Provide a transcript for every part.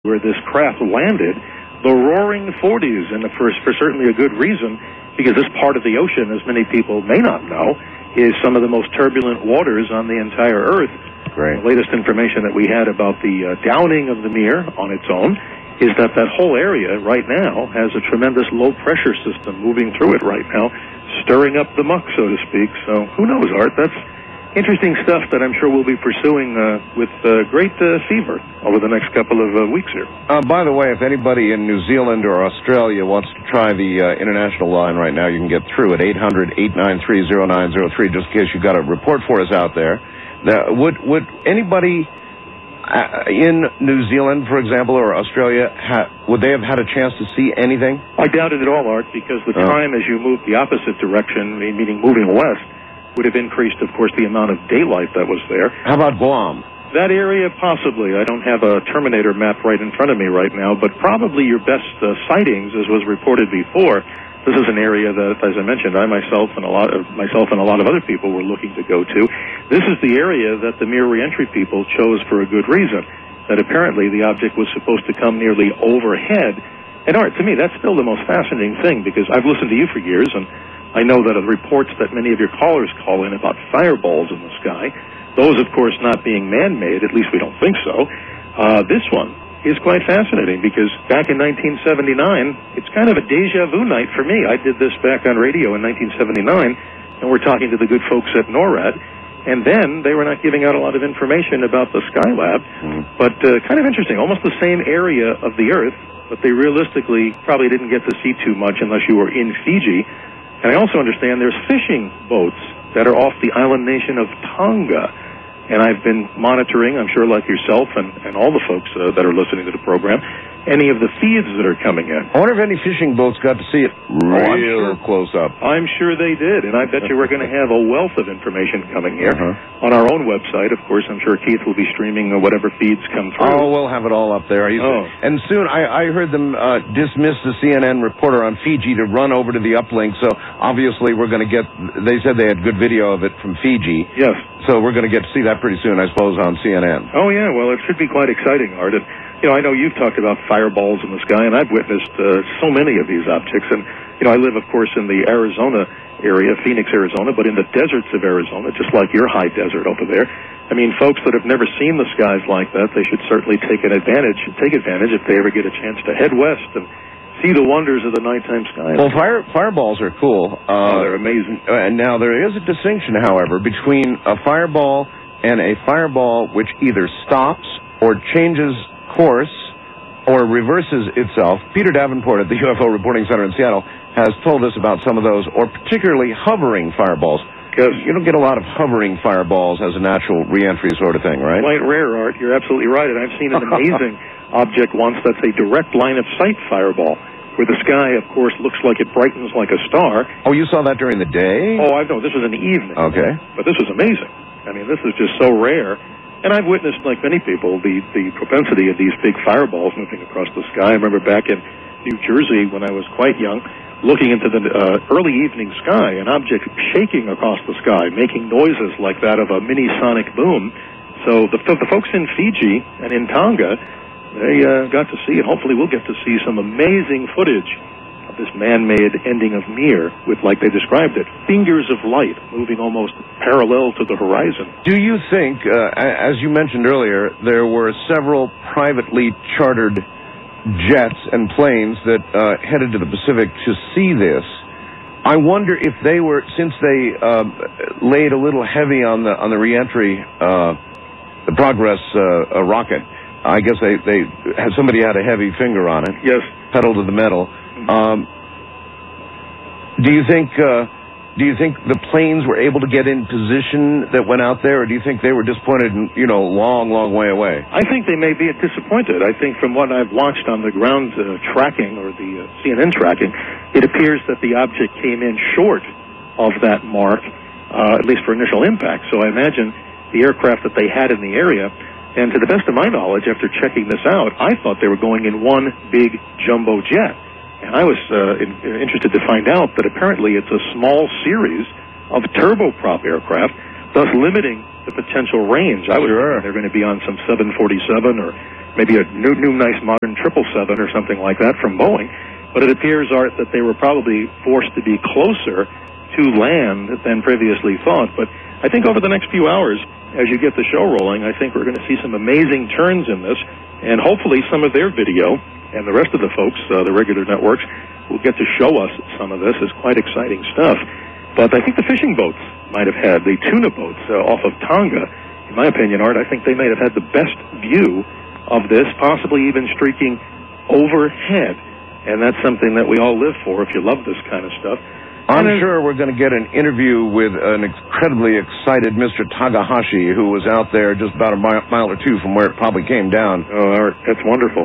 where this craft landed, the Roaring Forties, and for certainly a good reason, because this part of the ocean, as many people may not know, is some of the most turbulent waters on the entire Earth. Great. The latest information that we had about the downing of the Mir on its own is that whole area right now has a tremendous low-pressure system moving through it right now, stirring up the muck, so to speak. So who knows, Art? That's interesting stuff that I'm sure we'll be pursuing with great fever over the next couple of weeks here. By the way, if anybody in New Zealand or Australia wants to try the international line right now, you can get through at 800-893-0903, just in case you've got a report for us out there. Would anybody in New Zealand, for example, or Australia, would they have had a chance to see anything? I doubt it at all, Art, because the time as you move the opposite direction, meaning moving west, would have increased, of course, the amount of daylight that was there. How about Guam? That area, possibly. I don't have a Terminator map right in front of me right now, but probably your best sightings, as was reported before. This is an area that, as I mentioned, myself and a lot of other people were looking to go to. This is the area that the Mir reentry people chose for a good reason, that apparently the object was supposed to come nearly overhead. And, Art, to me, that's still the most fascinating thing, because I've listened to you for years, and I know that the reports that many of your callers call in about fireballs in the sky, those, of course, not being man-made, at least we don't think so, this one is quite fascinating, because back in 1979, it's kind of a deja vu night for me. I did this back on radio in 1979, and we're talking to the good folks at NORAD, and then they were not giving out a lot of information about the Skylab, but kind of interesting, almost the same area of the Earth, but they realistically probably didn't get to see too much unless you were in Fiji. And I also understand there's fishing boats that are off the island nation of Tonga. And I've been monitoring, I'm sure like yourself and all the folks that are listening to the program, any of the feeds that are coming in. I wonder if any fishing boats got to see it real close up. I'm sure they did, and I bet you we're going to have a wealth of information coming here on our own website. Of course, I'm sure Keith will be streaming whatever feeds come through. Oh, we'll have it all up there. And soon, I heard them dismiss the CNN reporter on Fiji to run over to the uplink, so obviously we're going to get, they said they had good video of it from Fiji. Yes. So we're going to get to see that pretty soon, I suppose, on CNN. Oh, yeah, well, it should be quite exciting, Art. And, I know you've talked about fireballs in the sky, and I've witnessed so many of these objects. And, I live, of course, in the Arizona area, Phoenix, Arizona, but in the deserts of Arizona, just like your high desert over there. I mean, folks that have never seen the skies like that, they should certainly take advantage if they ever get a chance to head west and see the wonders of the nighttime sky. Well, fireballs are cool. They're amazing. And now there is a distinction, however, between a fireball and a fireball which either stops or changes course or reverses itself. Peter Davenport at the UFO Reporting Center in Seattle has told us about some of those, or particularly hovering fireballs. Because you don't get a lot of hovering fireballs as a natural reentry sort of thing, right? Quite rare, Art. You're absolutely right. And I've seen an amazing object once that's a direct line of sight fireball, where the sky, of course, looks like it brightens like a star. Oh, you saw that during the day? Oh, I know. This was in the evening. Okay. But this was amazing. I mean, this is just so rare. And I've witnessed, like many people, the propensity of these big fireballs moving across the sky. I remember back in New Jersey when I was quite young, looking into the early evening sky, an object shaking across the sky, making noises like that of a mini sonic boom. So the folks in Fiji and in Tonga, they got to see, and hopefully we'll get to see some amazing footage of this man-made ending of Mir with, like they described it, fingers of light moving almost parallel to the horizon. Do you think, as you mentioned earlier, there were several privately chartered jets and planes that headed to the Pacific to see this? I wonder if they were, since they laid a little heavy on the reentry, the Progress rocket, I guess somebody had a heavy finger on it. Yes. Pedal to the metal. Do you think the planes were able to get in position that went out there, or do you think they were disappointed and, long way away? I think they may be disappointed. I think from what I've watched on the ground tracking, or the CNN tracking, it appears that the object came in short of that mark, at least for initial impact. So I imagine the aircraft that they had in the area, and to the best of my knowledge, after checking this out, I thought they were going in one big jumbo jet. And I was interested to find out that apparently it's a small series of turboprop aircraft, thus limiting the potential range. I was thinking they're going to be on some 747 or maybe a new nice modern 777 or something like that from Boeing. But it appears, Art, that they were probably forced to be closer to land than previously thought. But I think over the next few hours, as you get the show rolling, I think we're going to see some amazing turns in this, and hopefully some of their video and the rest of the folks, the regular networks, will get to show us some of this. It's quite exciting stuff. But I think the fishing boats might have had, the tuna boats off of Tonga, in my opinion, Art, I think they might have had the best view of this, possibly even streaking overhead. And that's something that we all live for if you love this kind of stuff. I'm sure we're going to get an interview with an incredibly excited Mr. Takahashi, who was out there just about a mile or two from where it probably came down. Oh, Art, that's wonderful.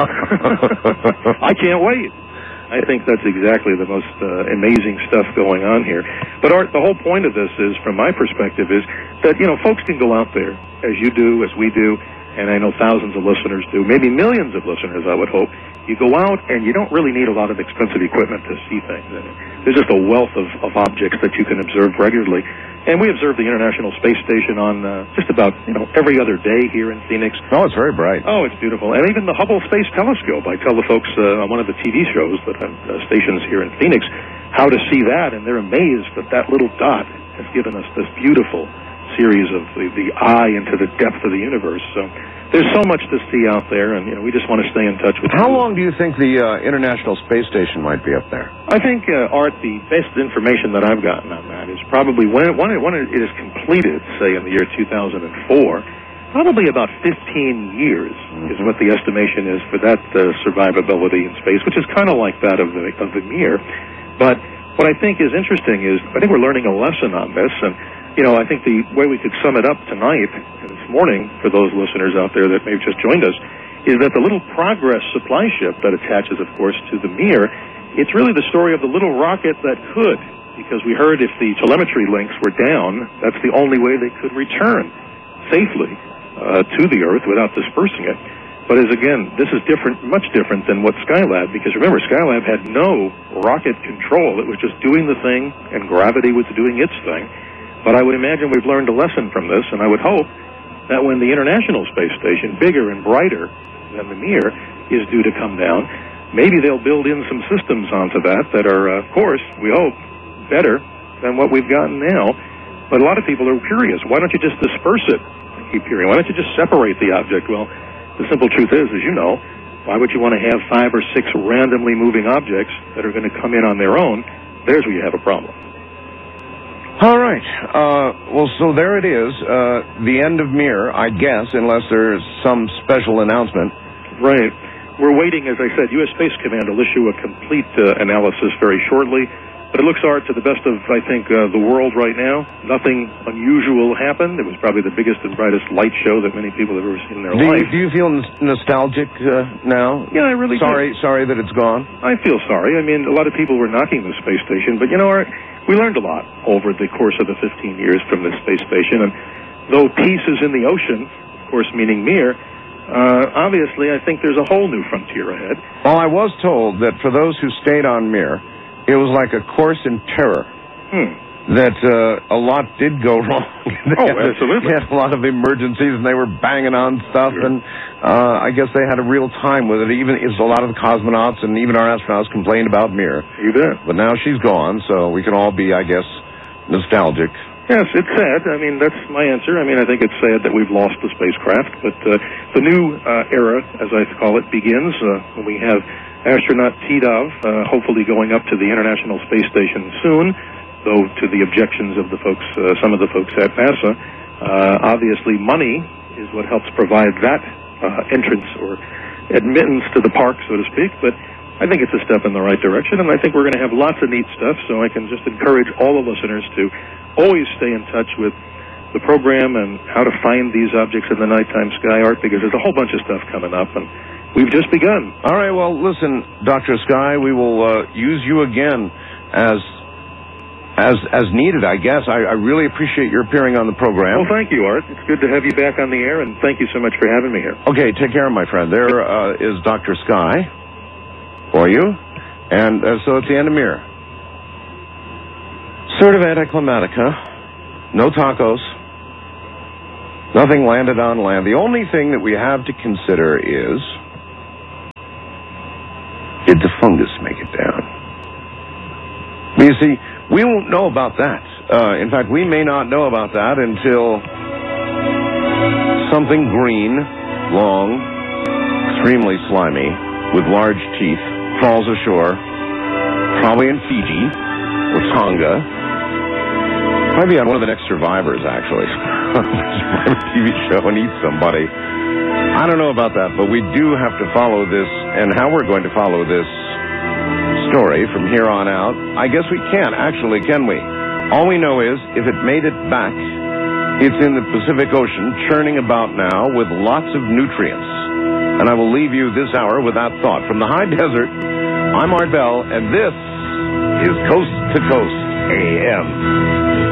I can't wait. I think that's exactly the most amazing stuff going on here. But, Art, the whole point of this is, from my perspective, is that, you know, folks can go out there, as you do, as we do, and I know thousands of listeners do, maybe millions of listeners, I would hope. You go out, and you don't really need a lot of expensive equipment to see things. There's just a wealth of objects that you can observe regularly. And we observe the International Space Station on just about, you know, every other day here in Phoenix. Oh, it's very bright. Oh, it's beautiful. And even the Hubble Space Telescope. I tell the folks on one of the TV shows that have stations here in Phoenix how to see that, and they're amazed that that little dot has given us this beautiful series of the eye into the depth of the universe. So there's so much to see out there, and, you know, we just want to stay in touch with How long do you think the International Space Station might be up there? I think, Art, the best information that I've gotten on that is probably when it is completed, say in the year 2004, probably about 15 years is what the estimation is for that survivability in space, which is kind of like that of the Mir. But what I think is interesting is I think we're learning a lesson on this, and you know, I think the way we could sum it up tonight and this morning for those listeners out there that may have just joined us is that the little Progress supply ship that attaches, of course, to the Mir, it's really the story of the little rocket that could, because we heard if the telemetry links were down, that's the only way they could return safely to the Earth without dispersing it. But as again, this is different, much different than what Skylab, because remember, Skylab had no rocket control. It was just doing the thing, and gravity was doing its thing. But I would imagine we've learned a lesson from this, and I would hope that when the International Space Station, bigger and brighter than the Mir, is due to come down, maybe they'll build in some systems onto that that are, of course, we hope, better than what we've gotten now. But a lot of people are curious. Why don't you just disperse it? I keep hearing, why don't you just separate the object? Well, the simple truth is, as you know, why would you want to have 5 or 6 randomly moving objects that are going to come in on their own? There's where you have a problem. All right. Well, so there it is. The end of Mir, I guess, unless there's some special announcement. Right. We're waiting, as I said, U.S. Space Command will issue a complete analysis very shortly. But it looks, Art, to the best of, I think, the world right now. Nothing unusual happened. It was probably the biggest and brightest light show that many people have ever seen in their life. Do you feel nostalgic now? Yeah, I really do. Sorry that it's gone? I feel sorry. I mean, a lot of people were knocking the space station. But, you know, Art, we learned a lot over the course of the 15 years from this space station. And though peace is in the ocean, of course, meaning Mir, obviously I think there's a whole new frontier ahead. Well, I was told that for those who stayed on Mir, it was like a course in terror. That a lot did go wrong. Absolutely. They had a lot of emergencies, and they were banging on stuff, and I guess they had a real time with it. Even a lot of the cosmonauts and even our astronauts complained about Mir. You bet. But now she's gone, so we can all be, I guess, nostalgic. Yes, it's sad. I mean, that's my answer. I mean, I think it's sad that we've lost the spacecraft, but the new era, as I call it, begins when we have astronaut Titov hopefully going up to the International Space Station soon, though to the objections of the folks, some of the folks at NASA. Obviously, money is what helps provide that entrance or admittance to the park, so to speak, but I think it's a step in the right direction, and I think we're going to have lots of neat stuff, so I can just encourage all the listeners to always stay in touch with the program and how to find these objects in the nighttime sky, Art, because there's a whole bunch of stuff coming up, and we've just begun. All right, well, listen, Dr. Sky, we will use you again as needed, I guess. I really appreciate your appearing on the program. Well, thank you, Art. It's good to have you back on the air, and thank you so much for having me here. Okay, take care, my friend. There is Dr. Sky for you, and so it's the end of Mir. Sort of anticlimatic, huh? No tacos. Nothing landed on land. The only thing that we have to consider is, did the fungus make it down? You see, we won't know about that. In fact, we may not know about that until something green, long, extremely slimy, with large teeth, falls ashore, probably in Fiji or Tonga. Probably on one of the next Survivors, actually. Survivor TV show and eat somebody. I don't know about that, but we do have to follow this, and how we're going to follow this story from here on out, I guess we can't, actually, can we? All we know is, if it made it back, it's in the Pacific Ocean, churning about now with lots of nutrients. And I will leave you this hour with that thought. From the high desert, I'm Art Bell, and this is Coast to Coast AM.